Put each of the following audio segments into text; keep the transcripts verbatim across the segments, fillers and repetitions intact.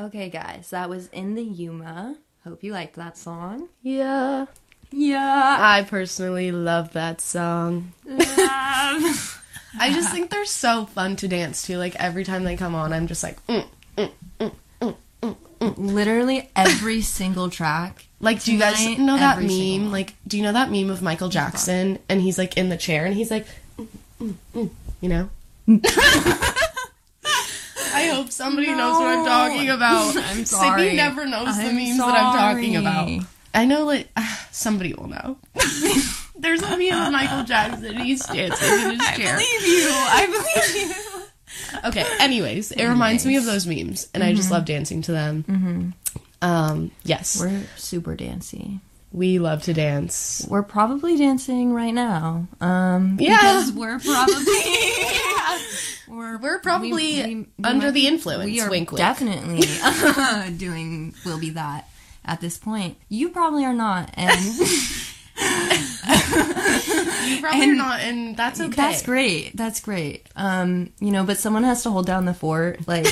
Okay, guys, that was In the Yuma. Hope you liked that song. Yeah. Yeah. I personally love that song. Love. I just think they're so fun to dance to. Like, every time they come on, I'm just like, mm, mm, mm, mm, mm, mm. Literally every single track. Like, do you guys Tonight, know that every single meme? one. Like, do you know that meme of Michael Jackson, and he's, like, in the chair, and he's like, mm, mm, mm, you know? I hope somebody No. knows what I'm talking about. I'm sorry. Sydney never knows the I'm memes that I'm talking sorry. about. I know, like, uh, somebody will know. There's a meme of Michael Jackson, he's dancing in his chair. I believe you. I believe you. Okay, anyways, it reminds me of those memes, and I just love dancing to them. Mm-hmm. Um, yes. We're super dancey. We love to dance. We're probably dancing right now. Um, Yeah. Because we're probably... we're, We're probably we- we- we under might- the influence. We are wink, wink. definitely doing will be that at this point. You probably are not, and You probably And are not, and that's okay. that's great. That's great. Um, you know, but someone has to hold down the fort. Like,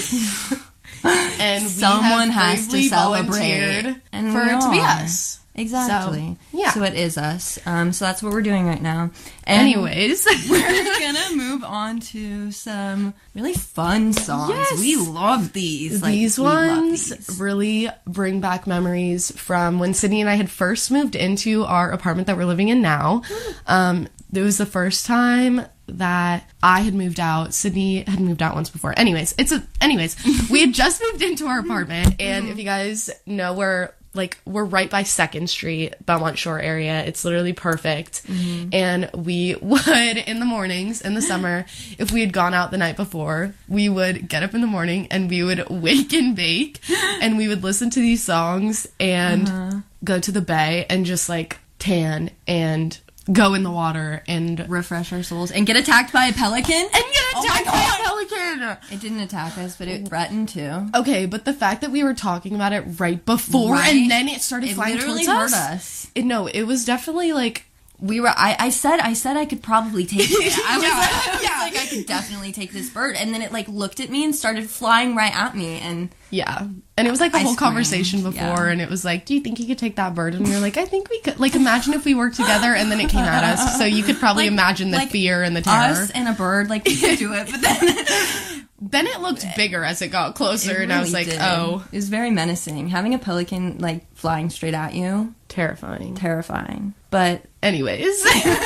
And we someone have has to bravely celebrate, volunteered and for we it to be are. us. Exactly. So, yeah. So it is us. Um, so that's what we're doing right now. And Anyways, we're gonna move on to some really fun songs. Yes. We love these. Like, these we love ones these. really bring back memories from when Sydney and I had first moved into our apartment that we're living in now. Um, it was the first time that I had moved out. Sydney had moved out once before. Anyways, it's a anyways, we had just moved into our apartment, and if you guys know, we're like we're right by Second Street, Belmont Shore area. It's literally perfect. Mm-hmm. And we would, in the mornings, in the summer, if we had gone out the night before, we would get up in the morning and we would wake and bake, and we would listen to these songs and Uh-huh. go to the bay and just like tan and go in the water and Refresh our souls and get attacked by a pelican. and get Oh my attacked by God. a pelican. It didn't attack us, but it threatened to. Okay, but the fact that we were talking about it right before Right? and then it started It flying literally towards hurt us. us. It, no, it was definitely like We were. I, I said. I said I could probably take it. I was, Yeah, like, I was yeah. like, I could definitely take this bird, and then it like looked at me and started flying right at me, and yeah. And it was like the I whole screamed, conversation before, yeah. and it was like, do you think you could take that bird? And we were like, I think we could. Like, imagine if we worked together and then it came at us. So you could probably Like- imagine the like fear and the terror. us and a bird, like we could do it, but then Then it looked bigger as it got closer, it and I was really like, did. oh, It was very menacing. Having a pelican like flying straight at you, terrifying. terrifying. But Anyways.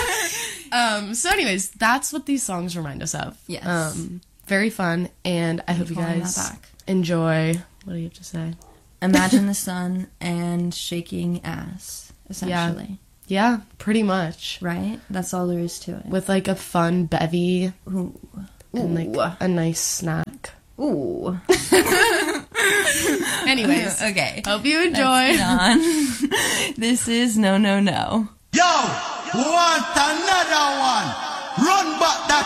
um, so anyways, that's what these songs remind us of. Yes. Um, very fun, and I hope you calling guys that back. enjoy. What do you have to say? imagine the sun and shaking ass, essentially. Yeah, pretty much. Right? That's all there is to it. With like a fun bevy Ooh. and like a nice snack. Ooh. Anyways, Okay. hope you enjoy. Let's get on. This is No No No. Yo, who want another one?